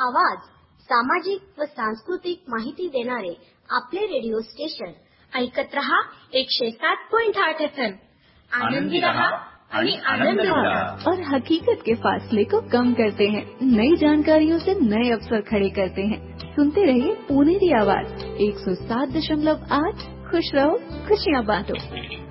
आवाज, सामाजिक व सांस्कृतिक माहिती देणारे आपले रेडिओ स्टेशन. ऐकत रहा 107.8 FM. आनंदी रहा आणि आनंद रहा. और हकीकत के फासले को कम करते हैं, नई जानकारियों से नए अवसर खड़े करते हैं. सुनते रहिए पुनेरी आवाज 107.8. खुश रहो, खुशियाँ बांटो.